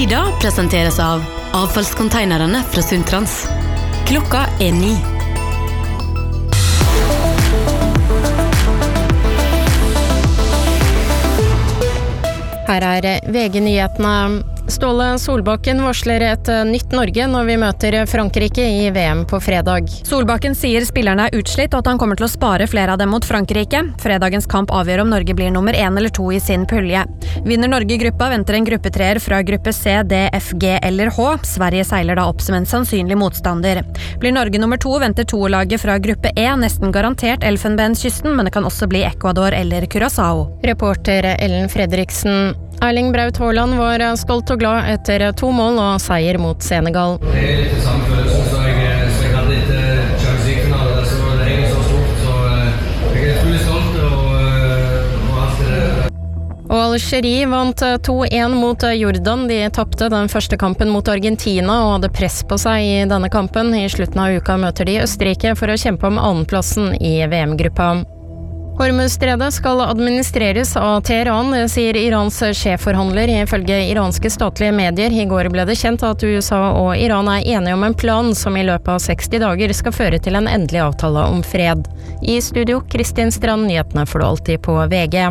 Ida presenteres av avfallskonteinerne fra Sundtrans. Klokka 9. Her VG-nyhetene. Ståle Solbakken varsler et nytt Norge når vi møter Frankrike i VM på fredag. Solbakken sier spillerne utslitt og at han kommer til å spare flere av dem mot Frankrike. Fredagens kamp avgjør om Norge blir nummer 1 eller 2 i sin pulje. Vinner Norge gruppa, venter en gruppetreer fra gruppe C, D, F, G eller H. Sverige seiler da opp som en sannsynlig motstander. Blir Norge nummer 2, venter 2-laget fra gruppe E, nesten garantert Elfenbenskysten, men det kan også bli Ecuador eller Curaçao. Reporter Ellen Fredriksen. Erling Braut Haaland var stolt og glad etter 2 mål og seier mot Senegal. Det litt det samme følelsen, så jeg hadde litt Champions League-finale der, så det egentlig så stort, så jeg utrolig stolt og alt det. Og Algerie vant 2-1 mot Jordan. De tappte den første kampen mot Argentina og hadde press på seg i denne kampen. I slutten av uka møter de Østerrike for å kjempe om annenplassen i VM-gruppa. Hormuzstredet skal administreres av Teheran, sier Irans sjefforhandler. Ifølge iranske statlige medier i går ble det kjent at USA og Iran er enige om en plan som i løpet av 60 dager skal føre til en endelig avtale om fred. I studio, Kristin Strand, nyhetene får du alltid på VG.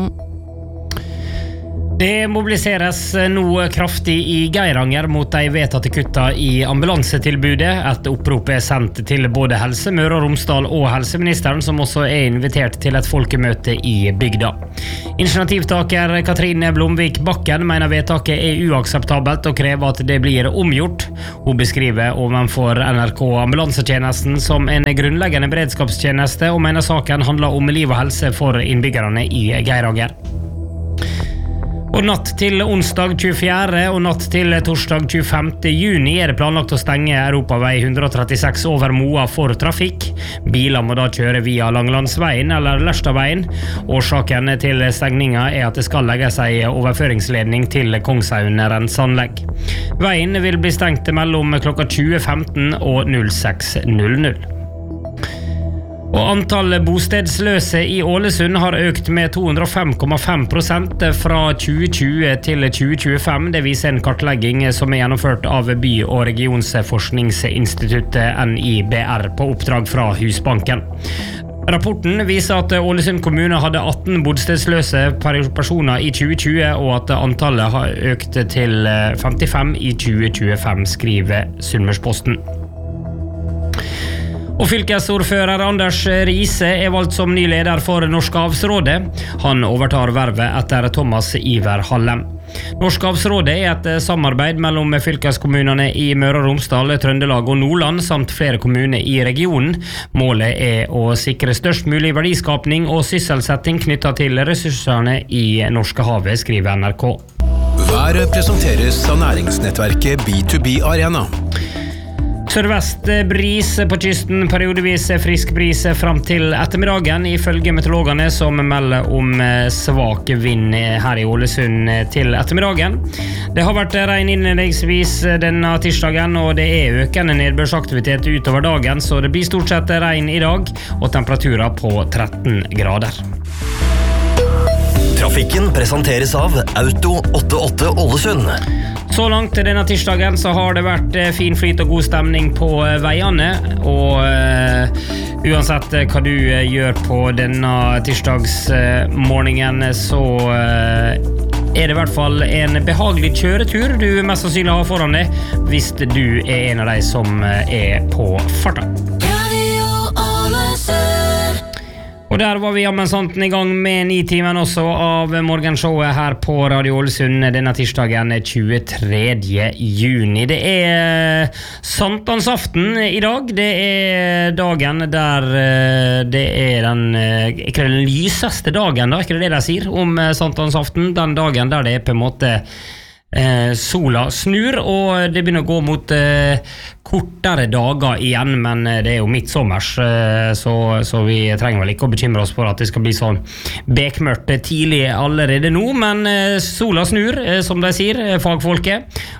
Det mobiliseres nå kraftig i Geiranger mot de vedtatte kutta i ambulansetilbudet. Et opprop sendt til både Helse Møre og Romsdal og helseministeren, som også invitert til et folkemøte i bygda. Initiativtaker Katrine Blomvik Bakken mener vedtaket uakseptabelt og krever at det blir omgjort. Hun beskriver overfor NRK ambulansetjenesten som en grunnleggende beredskapstjeneste og mener saken handler om liv og helse for innbyggerne i Geiranger. Og natt til onsdag 24. og natt til torsdag 25. juni er det planlagt å stenge Europavei 136 over Moa for trafikk. Biler må da kjøre via Langlandsveien eller Lørstadveien. Årsaken til stengninga er at det skal legges en overføringsledning til Kongshaun renseanlegg. Veien vil bli stengt mellom klokka 20.15 og 06.00. Og antallet bostedsløse i Ålesund har økt med 205,5% fra 2020 til 2025. Det viser en kartlegging som er gjennomført av By- og regionsforskningsinstituttet NIBR på oppdrag fra Husbanken. Rapporten viser at Ålesund kommune hadde 18 bostedsløse personer i 2020, og at antallet har økt til 55 i 2025, skriver Sunnmørsposten. Og fylkesordfører Anders Riise er valgt som ny leder for Norskavsrådet. Han overtar vervet etter Thomas Iver Hallem. Norskavsrådet er et samarbeid mellom fylkeskommunene i Møre og Romsdal, Trøndelag og Nordland, samt flere kommuner i regionen. Målet er å sikre størst mulig verdiskapning og sysselsetting knyttet til ressursene i Norskehavet, skriver NRK. Været presenteres av næringsnettverket B2B Arena. Sørvest bris på kysten, periodevis frisk bris frem til ettermiddagen, ifølge meteorologene som melder om svak vind her i Ålesund til ettermiddagen. Det har vært regn innledningsvis denne tirsdagen, og det er økende nedbørsaktivitet utover dagen, så det blir stort sett regn i dag, og temperaturer på 13 grader. Trafikken presenteres av Auto 88 Ålesund. Så langt denne tirsdagen så har det vært fin flyt og god stemning på veiene, og uansett hva du gjør på denne tirsdagsmorgenen, så er det i hvert fall en behagelig kjøretur du mest sannsynlig har foran deg, hvis du er en av de som er på farta. Og der var vi jammensanten i gang med 9-timen også av morgenshowet her på Radio Ålesund denne tirsdagen 23. juni. Det er sankthansaften i dag. Det er dagen der det er ikke den lyseste dagen, da, ikke det de sier om sankthansaften? Den dagen der det er på en måte sola snur, og det begynner å gå mot kortere dager igjen, men det er jo midtsommers, så vi trenger vel ikke å bekymre oss for at det skal bli sånn bekmørkt tidlig allerede nå, men sola snur, som de sier, fagfolket,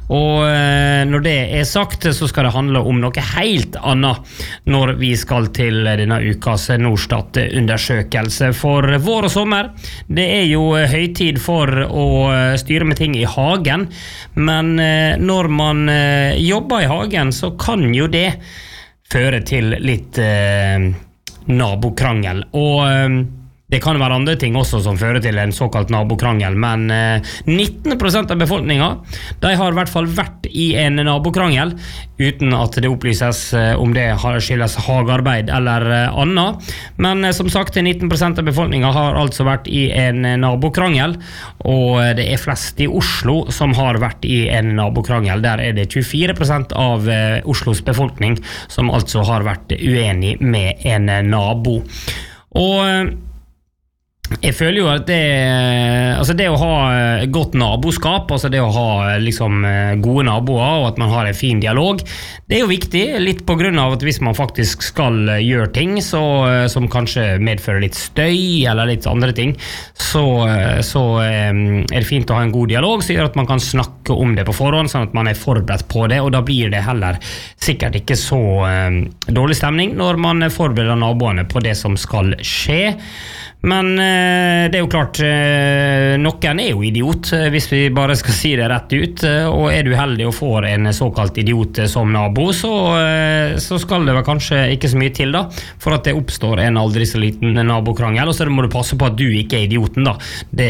Og når det sagt, så skal det handle om noe helt annet når vi skal til denne ukas Norstat-undersøkelse. For vår og sommer, det jo høytid for å styre med ting i hagen, men når man jobber i hagen, så kan jo det føre til litt nabokrangel. Og det kan være andre ting også som fører til en såkalt nabokrangel, men 19% av befolkningen, de har I hvert fall vært I en nabokrangel, uten at det opplyses om det skyldes hagearbeid eller annet. Men som sagt, 19% av befolkningen har altså vært I en nabokrangel, og det flest I Oslo som har vært I en nabokrangel. Der det 24% av Oslos befolkning som altså har vært uenig med en nabo. Og jeg føler jo at det å ha godt naboskap, altså det å ha liksom gode naboer og at man har en fin dialog, det jo viktig, litt på grunn av at hvis man faktisk skal gjøre ting som kanskje medfører litt støy eller litt andre ting, så det fint å ha en god dialog som gjør at man kan snakke om det på forhånd, sånn at man forberedt på det, og da blir det heller sikkert ikke så dårlig stemning når man forbereder naboene på det som skal skje. Men det jo klart, noen jo idiot, hvis vi bare skal si det rett ut, og du heldig og får en såkalt idiot som nabo, så skal det vel kanskje ikke så mye til da, for at det oppstår en aldri så liten nabokrangel, og så må du passe på at du ikke idioten da.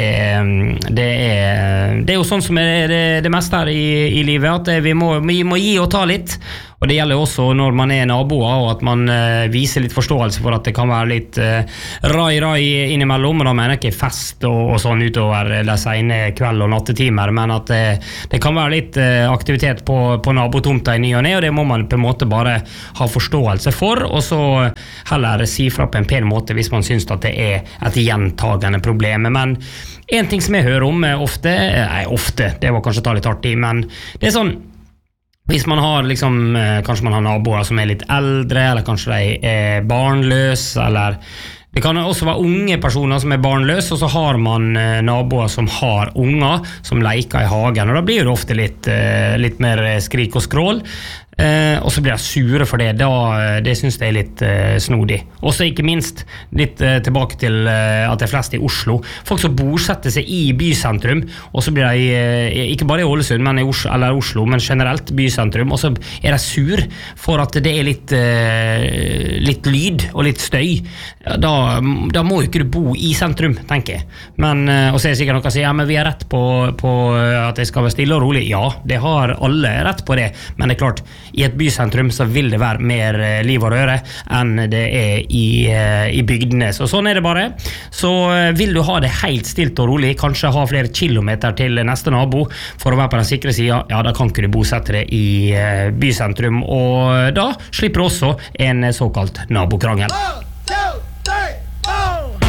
Det jo sånn som det meste her I livet, at vi må gi og ta litt, og det gjelder også når man naboer, og at man viser litt forståelse for at det kan være litt rai innimellom, og da mener jeg ikke fest og sånn utover de sene kveld- og nattetimer, men at det kan være litt aktivitet på nabotomta I ny og ned, og det må man på en måte bare ha forståelse for, og så heller si fra på en pen måte hvis man synes at det et gjentagende problem. Men en ting som jeg hører om ofte, det var kanskje ta litt hardt I, men det sånn, hvis man har liksom, kanskje man har naboer som litt eldre, eller kanskje de barnløse, eller det kan også være unge personer som barnløse, og så har man naboer som har unger som leker I hagen, og da blir det ofte litt mer skrik og skrål, og så blir jeg sure for det, det synes jeg litt snodig. Og så ikke minst, litt tilbake til at det flest I Oslo, folk som bosetter seg I bysentrum, og så blir de, ikke bare I Ålesund, men I Oslo, men generelt bysentrum, og så de sur for at det litt lyd og litt støy. Da må jo ikke du bo I sentrum, tenker jeg. Men, og så det sikkert noen som sier, ja, men vi rett på at det skal være stille og rolig. Ja, det har alle rett på det, men det klart, I et bysentrum så vil det være mer liv og røre enn det I bygdene. Så sånn det bare. Så vil du ha det helt stilt og rolig, kanskje ha flere kilometer til neste nabo for å være på den sikre siden, ja, da kan ikke du bosette deg I bysentrum, og da slipper du også en såkalt nabokrangel.